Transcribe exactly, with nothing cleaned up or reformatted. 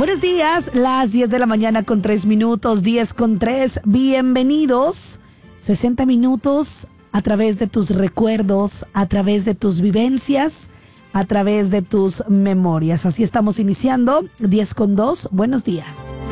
Buenos días, las diez de la mañana con tres minutos, diez con tres. Bienvenidos. sesenta minutos a través de tus recuerdos, a través de tus vivencias, a través de tus memorias. Así estamos iniciando. diez con dos. Buenos días.